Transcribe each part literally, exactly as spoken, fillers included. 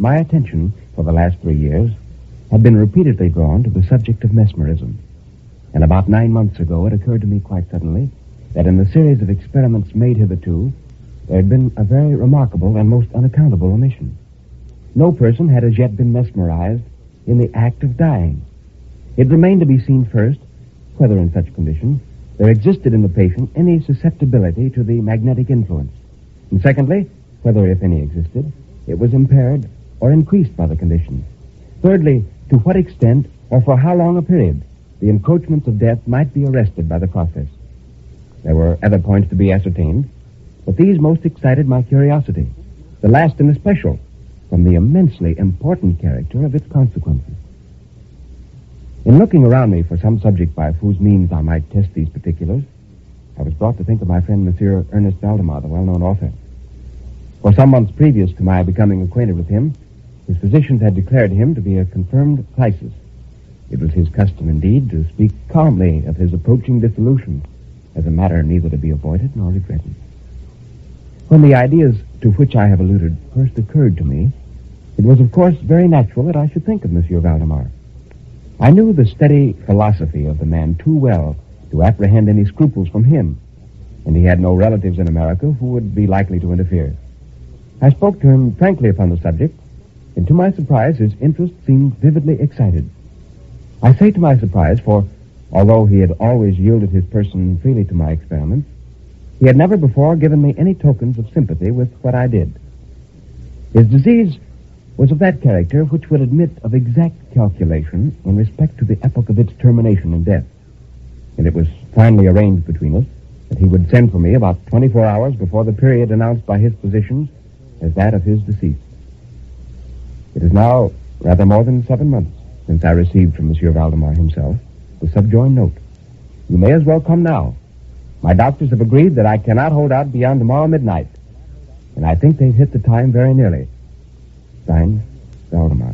my attention for the last three years had been repeatedly drawn to the subject of mesmerism. And about nine months ago, it occurred to me quite suddenly that in the series of experiments made hitherto, there had been a very remarkable and most unaccountable omission. No person had as yet been mesmerized in the act of dying. It remained to be seen first whether in such condition there existed in the patient any susceptibility to the magnetic influence. And secondly, whether, if any existed, it was impaired or increased by the condition. Thirdly, to what extent or for how long a period the encroachments of death might be arrested by the process. There were other points to be ascertained, but these most excited my curiosity, the last in especial, from the immensely important character of its consequences. In looking around me for some subject by whose means I might test these particulars, I was brought to think of my friend Monsieur Ernest Valdemar, the well-known author. For some months previous to my becoming acquainted with him, his physicians had declared him to be a confirmed crisis. It was his custom, indeed, to speak calmly of his approaching dissolution as a matter neither to be avoided nor regretted. When the ideas to which I have alluded first occurred to me, it was, of course, very natural that I should think of Monsieur Valdemar. I knew the steady philosophy of the man too well to apprehend any scruples from him, and he had no relatives in America who would be likely to interfere. I spoke to him frankly upon the subject, and to my surprise, his interest seemed vividly excited. I say to my surprise, for although he had always yielded his person freely to my experiments, he had never before given me any tokens of sympathy with what I did. His disease was of that character which would admit of exact calculation in respect to the epoch of its termination in death, and it was finally arranged between us that he would send for me about twenty-four hours before the period announced by his physicians as that of his decease. It is now rather more than seven months since I received from Monsieur Valdemar himself the subjoined note. You may as well come now. My doctors have agreed that I cannot hold out beyond tomorrow midnight, and I think they've hit the time very nearly. Signed, Valdemar.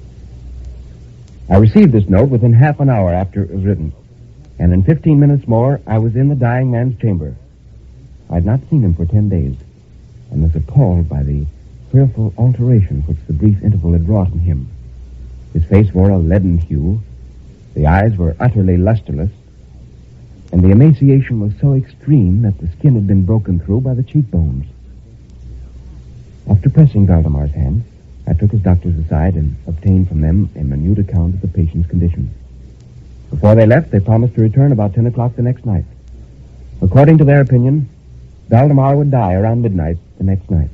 I received this note within half an hour after it was written, and in fifteen minutes more I was in the dying man's chamber. I had not seen him for ten days, and was appalled by the fearful alteration which the brief interval had wrought in him. His face wore a leaden hue, the eyes were utterly lusterless, and the emaciation was so extreme that the skin had been broken through by the cheekbones. After pressing Valdemar's hand, I took his doctors aside and obtained from them a minute account of the patient's condition. Before they left, they promised to return about ten o'clock the next night. According to their opinion, Valdemar would die around midnight the next night.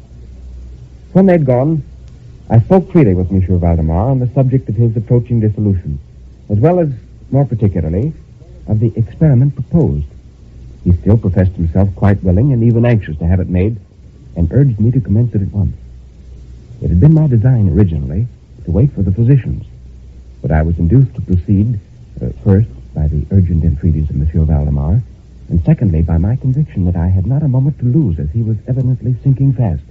When they'd gone, I spoke freely with Monsieur Valdemar on the subject of his approaching dissolution, as well as, more particularly, of the experiment proposed. He still professed himself quite willing and even anxious to have it made, and urged me to commence it at once. It had been my design originally to wait for the physicians, but I was induced to proceed, uh, first, by the urgent entreaties of Monsieur Valdemar, and secondly, by my conviction that I had not a moment to lose, as he was evidently sinking fast.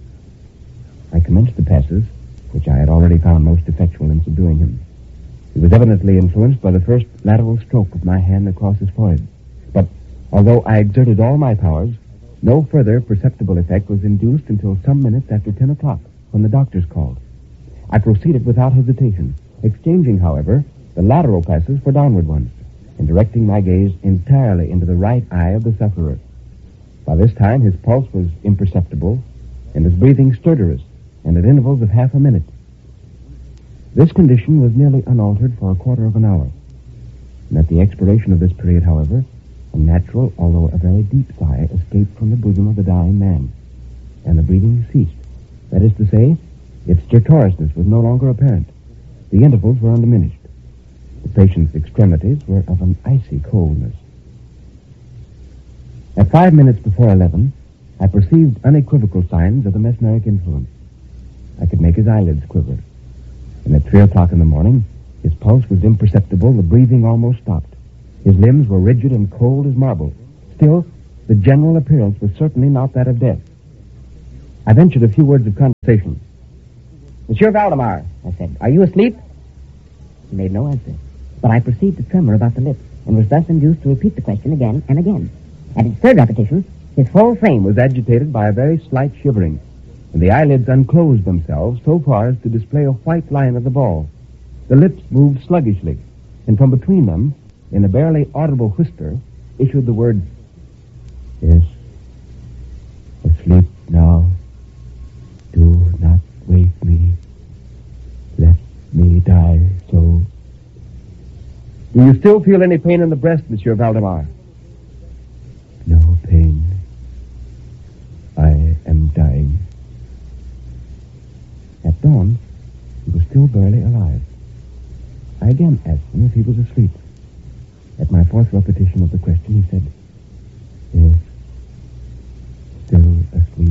I commenced the passes, which I had already found most effectual in subduing him. He was evidently influenced by the first lateral stroke of my hand across his forehead, but although I exerted all my powers, no further perceptible effect was induced until some minutes after ten o'clock, when the doctors called. I proceeded without hesitation, exchanging, however, the lateral passes for downward ones, and directing my gaze entirely into the right eye of the sufferer. By this time, his pulse was imperceptible, and his breathing stertorous, and at intervals of half a minute. This condition was nearly unaltered for a quarter of an hour, and at the expiration of this period, however, a natural, although a very deep sigh escaped from the bosom of the dying man, and the breathing ceased. That is to say, its stertorousness was no longer apparent. The intervals were undiminished. The patient's extremities were of an icy coldness. At five minutes before eleven, I perceived unequivocal signs of the mesmeric influence. I could make his eyelids quiver. And at three o'clock in the morning, his pulse was imperceptible, the breathing almost stopped. His limbs were rigid and cold as marble. Still, the general appearance was certainly not that of death. I ventured a few words of conversation. Monsieur Valdemar, I said, are you asleep? He made no answer, but I perceived a tremor about the lips, and was thus induced to repeat the question again and again. At its third repetition, his whole frame was agitated by a very slight shivering, and the eyelids unclosed themselves so far as to display a white line of the ball. The lips moved sluggishly, and from between them, in a barely audible whisper, issued the words, "Yes, asleep now. Do not wake me. Let me die so." "Do you still feel any pain in the breast, Monsieur Valdemar?" "No pain. I am dying." At dawn, he was still barely alive. I again asked him if he was asleep. At my fourth repetition of the question, he said, "Yes, still asleep.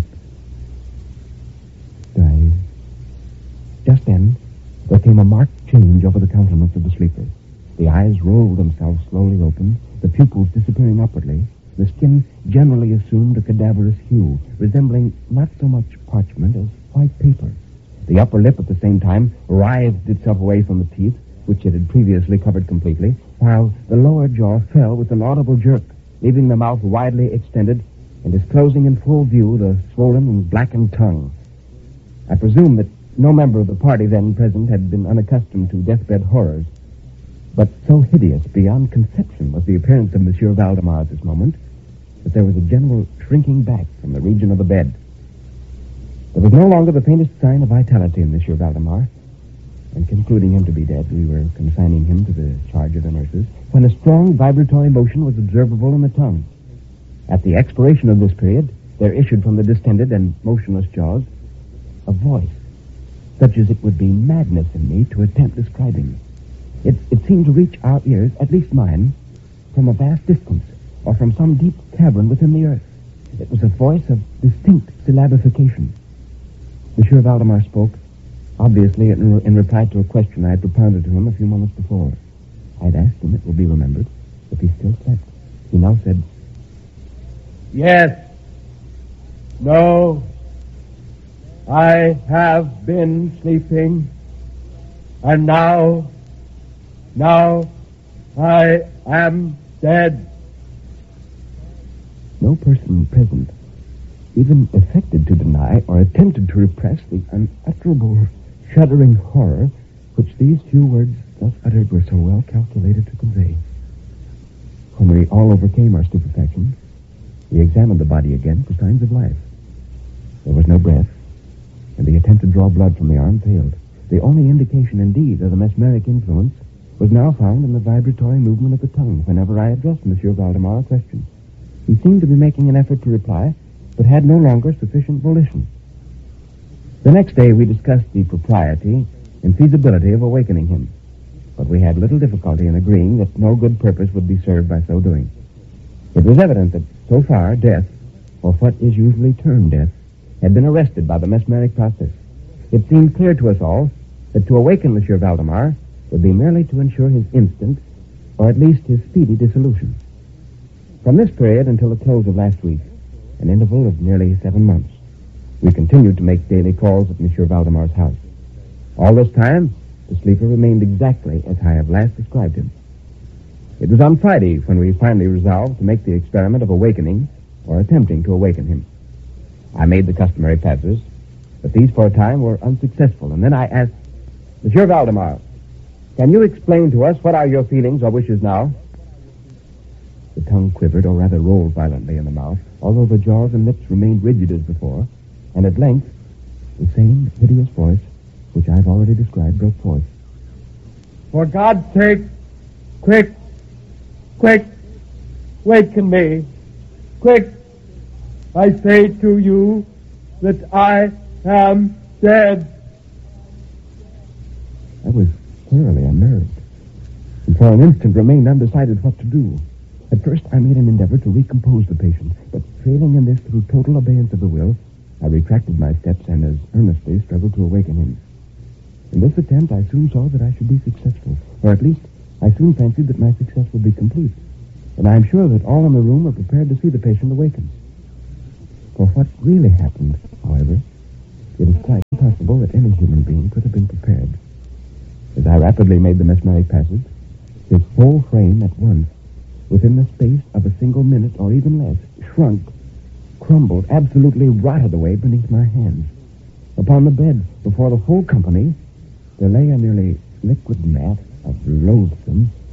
Dying." Just then, there came a marked change over the countenance of the sleeper. The eyes rolled themselves slowly open, the pupils disappearing upwardly. The skin generally assumed a cadaverous hue, resembling not so much parchment as white paper. The upper lip at the same time writhed itself away from the teeth, which it had previously covered completely, while the lower jaw fell with an audible jerk, leaving the mouth widely extended and disclosing in full view the swollen and blackened tongue. I presume that no member of the party then present had been unaccustomed to deathbed horrors, but so hideous beyond conception was the appearance of Monsieur Valdemar at this moment that there was a general shrinking back from the region of the bed. There was no longer the faintest sign of vitality in Monsieur Valdemar, and concluding him to be dead, we were consigning him to the charge of the nurses, when a strong vibratory motion was observable in the tongue. At the expiration of this period, there issued from the distended and motionless jaws a voice, such as it would be madness in me to attempt describing. It, it seemed to reach our ears, at least mine, from a vast distance, or from some deep cavern within the earth. It was a voice of distinct syllabification. Monsieur Valdemar spoke, obviously in, in reply to a question I had propounded to him a few moments before. I had asked him, it will be remembered, if he still slept. He now said, "Yes. No. I have been sleeping. And now, now I am dead." No person present even affected to deny or attempted to repress the unutterable, shuddering horror which these few words thus uttered were so well calculated to convey. When we all overcame our stupefaction, we examined the body again for signs of life. There was no breath, and the attempt to draw blood from the arm failed. The only indication, indeed, of the mesmeric influence was now found in the vibratory movement of the tongue whenever I addressed Monsieur Valdemar a question. He seemed to be making an effort to reply, but had no longer sufficient volition. The next day we discussed the propriety and feasibility of awakening him, but we had little difficulty in agreeing that no good purpose would be served by so doing. It was evident that, so far, death, or what is usually termed death, had been arrested by the mesmeric process. It seemed clear to us all that to awaken Monsieur Valdemar would be merely to ensure his instant, or at least his speedy dissolution. From this period until the close of last week, an interval of nearly seven months, we continued to make daily calls at Monsieur Valdemar's house. All this time, the sleeper remained exactly as I have last described him. It was on Friday when we finally resolved to make the experiment of awakening, or attempting to awaken him. I made the customary passes, but these for a time were unsuccessful, and then I asked, "Monsieur Valdemar, can you explain to us what are your feelings or wishes now?" The tongue quivered, or rather rolled violently in the mouth, although the jaws and lips remained rigid as before, and at length, the same hideous voice, which I've already described, broke forth. "For God's sake, quick, quick, waken me, quick, I say to you that I am dead." I was thoroughly unnerved, and for an instant remained undecided what to do. At first, I made an endeavor to recompose the patient, but failing in this through total abeyance of the will, I retracted my steps and as earnestly struggled to awaken him. In this attempt, I soon saw that I should be successful, or at least, I soon fancied that my success would be complete, and I am sure that all in the room were prepared to see the patient awaken. For what really happened, however, it is quite impossible that any human being could have been prepared. As I rapidly made the mesmeric passage, his whole frame at once, within the space of a single minute or even less, shrunk, crumbled, absolutely rotted away beneath my hands. Upon the bed, before the whole company, there lay a nearly liquid mat of loathsome,